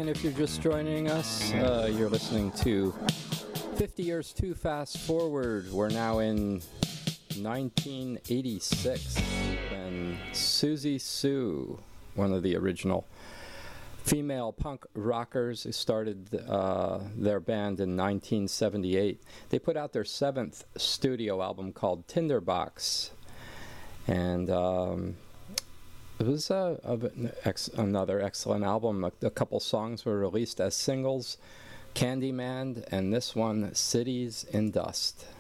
if you're just joining us. You're listening to 50 Years Too Fast Forward. We're now in 1986, and Siouxsie Sioux, one of the original female punk rockers who started their band in 1978. They put out their 7th studio album called Tinderbox, and it was another excellent album. A couple songs were released as singles, Candyman, and this one, Cities in Dust.